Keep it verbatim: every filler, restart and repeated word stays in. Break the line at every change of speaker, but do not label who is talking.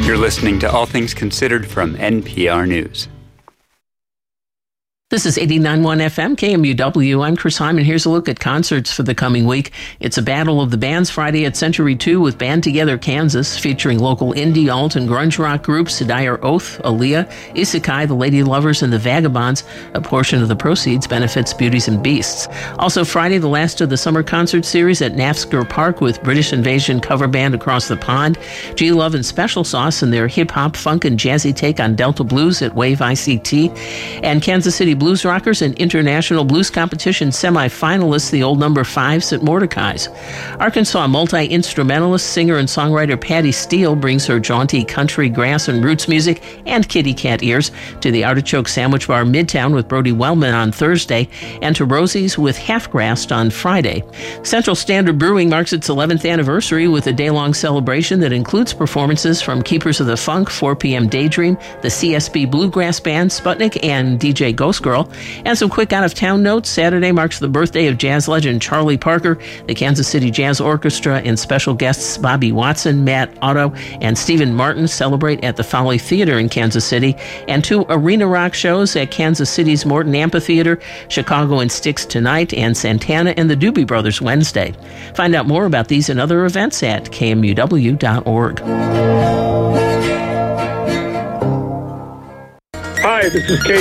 You're listening to All Things Considered from N P R News.
This is eighty-nine point one F M, K M U W. I'm Chris Hyman. Here's a look at concerts for the coming week. It's a Battle of the Bands Friday at Century two with Band Together Kansas, featuring local indie, alt, and grunge rock groups Dire Oath, Aaliyah, Isekai, The Lady Lovers, and The Vagabonds. A portion of the proceeds benefits Beauties and Beasts. Also Friday, the last of the summer concert series at Nafsker Park with British Invasion cover band Across the Pond, G-Love and Special Sauce and their hip-hop, funk, and jazzy take on Delta Blues at Wave I C T, and Kansas City Blues Rockers and International Blues Competition semi-finalists, the Old Number Fives at Mordecai's. Arkansas multi-instrumentalist, singer, and songwriter Patti Steele brings her jaunty country, grass, and roots music and kitty cat ears to the Artichoke Sandwich Bar Midtown with Brody Wellman on Thursday, and to Rosie's with Half-Grassed on Friday. Central Standard Brewing marks its eleventh anniversary with a day-long celebration that includes performances from Keepers of the Funk, four p.m. Daydream, the C S B Bluegrass Band, Sputnik, and D J Ghost Girl. And some quick out-of-town notes. Saturday marks the birthday of jazz legend Charlie Parker. The Kansas City Jazz Orchestra and special guests Bobby Watson, Matt Otto, and Stephen Martin celebrate at the Folly Theater in Kansas City. And two arena rock shows at Kansas City's Morton Amphitheater, Chicago and Styx tonight, and Santana and the Doobie Brothers Wednesday. Find out more about these and other events at K M U W dot org.
Hi, this is Kate.